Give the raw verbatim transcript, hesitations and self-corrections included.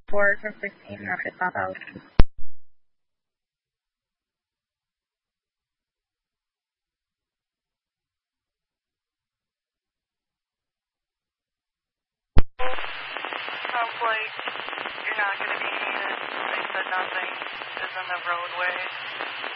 four from sixteen, rapid stop out. Sounds like you're not going to be needed. They said nothing is in the roadway.